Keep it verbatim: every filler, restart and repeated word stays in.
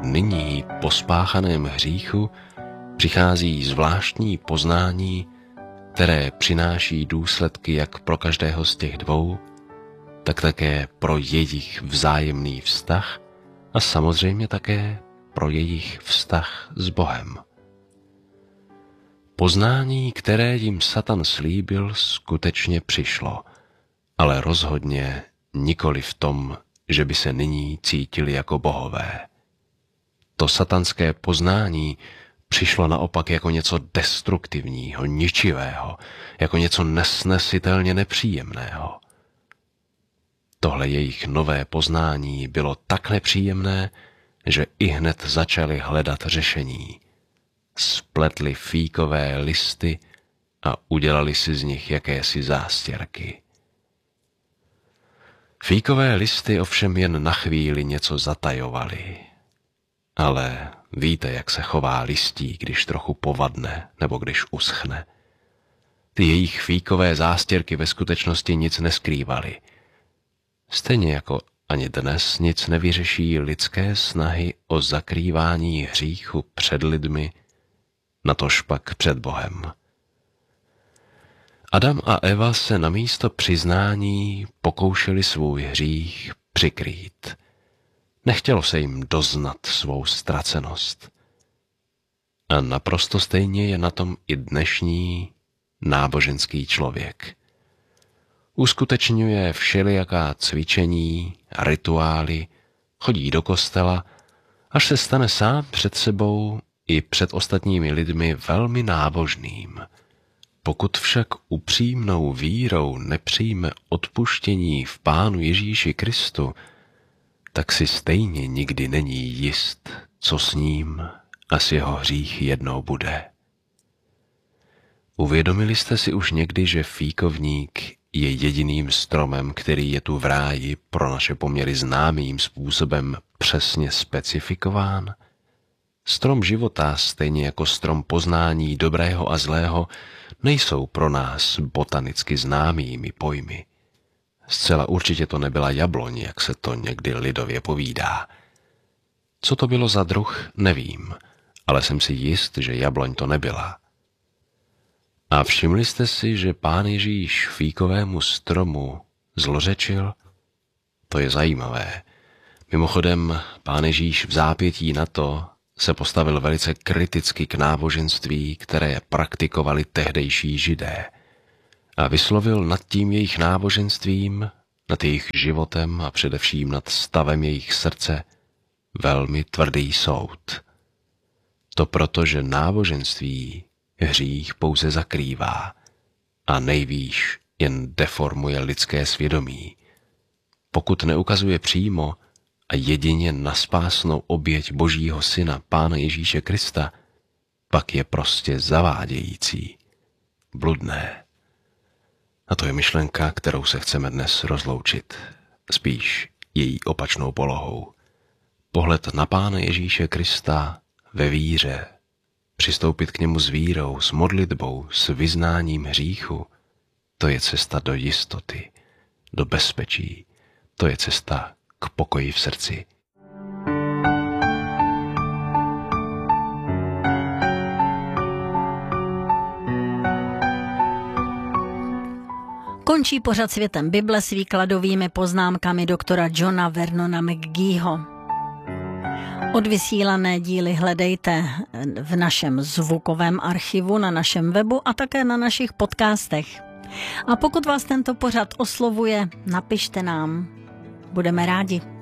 nyní po spáchaném hříchu přichází zvláštní poznání, které přináší důsledky jak pro každého z těch dvou, tak také pro jejich vzájemný vztah a samozřejmě také pro jejich vztah s Bohem. Poznání, které jim Satan slíbil, skutečně přišlo, ale rozhodně nikoli v tom, že by se nyní cítili jako bohové. To satanské poznání přišlo naopak jako něco destruktivního, ničivého, jako něco nesnesitelně nepříjemného. Tohle jejich nové poznání bylo tak nepříjemné, že ihned začali hledat řešení. Spletli fíkové listy a udělali si z nich jakési zástěrky. Fíkové listy ovšem jen na chvíli něco zatajovaly. Ale víte, jak se chová listí, když trochu povadne nebo když uschne. Ty jejich fíkové zástěrky ve skutečnosti nic neskrývaly. Stejně jako ani dnes nic nevyřeší lidské snahy o zakrývání hříchu před lidmi, natožpak před Bohem. Adam a Eva se namísto přiznání pokoušeli svůj hřích přikrýt. Nechtělo se jim doznat svou ztracenost. A naprosto stejně je na tom i dnešní náboženský člověk. Uskutečňuje všelijaká cvičení, rituály, chodí do kostela, až se stane sám před sebou i před ostatními lidmi velmi nábožným. Pokud však upřímnou vírou nepřijme odpuštění v Pánu Ježíši Kristu, tak si stejně nikdy není jist, co s ním a s jeho hřích jednou bude. Uvědomili jste si už někdy, že fíkovník je jediným stromem, který je tu v ráji pro naše poměry známým způsobem přesně specifikován? Strom života, stejně jako strom poznání dobrého a zlého, nejsou pro nás botanicky známými pojmy. Zcela určitě to nebyla jabloň, jak se to někdy lidově povídá. Co to bylo za druh, nevím, ale jsem si jist, že jabloň to nebyla. A všimli jste si, že Pán Ježíš fíkovému stromu zlořečil? To je zajímavé. Mimochodem, Pán Ježíš v zápětí na to se postavil velice kriticky k náboženství, které praktikovali tehdejší Židé, a vyslovil nad tím jejich náboženstvím, nad jejich životem a především nad stavem jejich srdce velmi tvrdý soud. To proto, že náboženství hřích pouze zakrývá a nejvýš jen deformuje lidské svědomí. Pokud neukazuje přímo a jedině na spásnou oběť Božího Syna, Pána Ježíše Krista, pak je prostě zavádějící, bludné. A to je myšlenka, kterou se chceme dnes rozloučit, spíš její opačnou polohou. Pohled na Pána Ježíše Krista ve víře, přistoupit k němu s vírou, s modlitbou, s vyznáním hříchu, to je cesta do jistoty, do bezpečí, to je cesta k pokoji v srdci. Končí pořad Světem Bible s výkladovými poznámkami doktora Johna Vernona McGeeho. Odvysílané díly hledejte v našem zvukovém archivu, na našem webu a také na našich podcastech. A pokud vás tento pořad oslovuje, napište nám. Budeme rádi.